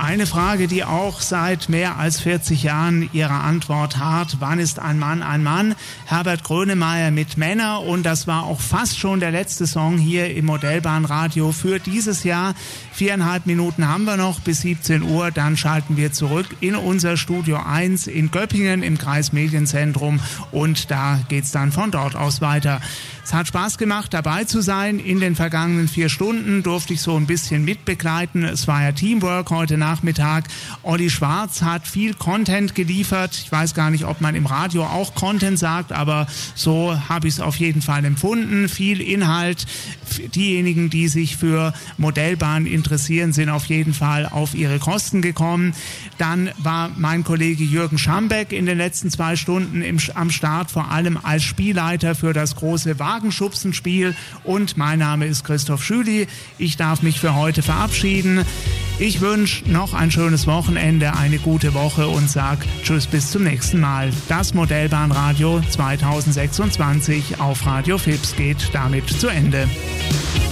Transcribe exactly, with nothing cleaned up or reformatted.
Eine Frage, die auch seit mehr als vierzig Jahren ihre Antwort hat. Wann ist ein Mann ein Mann? Herbert Grönemeyer mit Männer. Und das war auch fast schon der letzte Song hier im Modellbahnradio für dieses Jahr. Viereinhalb Minuten haben wir noch bis siebzehn Uhr. Dann schalten wir zurück in unser Studio eins in Göppingen im Kreismedienzentrum. Und da geht's dann von dort aus weiter. Es hat Spaß gemacht, dabei zu sein. In den vergangenen vier Stunden durfte ich so ein bisschen mitbegleiten. Es war ja Teamwork heute Nachmittag. Olli Schwarz hat viel Content geliefert. Ich weiß gar nicht, ob man im Radio auch Content sagt, aber so habe ich es auf jeden Fall empfunden. Viel Inhalt. Diejenigen, die sich für Modellbahn interessieren, sind auf jeden Fall auf ihre Kosten gekommen. Dann war mein Kollege Jürgen Schambeck in den letzten zwei Stunden im, am Start, vor allem als Spielleiter für das große Wagenschubsenspiel. Und mein Name ist Christoph Schüli. Ich darf mich für heute verabschieden. Ich wünsche noch ein schönes Wochenende, eine gute Woche und sag Tschüss bis zum nächsten Mal. Das Modellbahnradio zweitausendsechsundzwanzig auf Radio Fips geht damit zu Ende.